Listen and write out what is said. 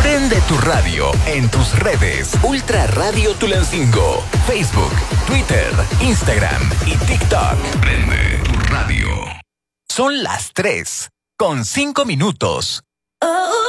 Prende tu radio en tus redes. Ultra Radio Tulancingo. Facebook, Twitter, Instagram y TikTok. Prende tu radio. Son las 3:05.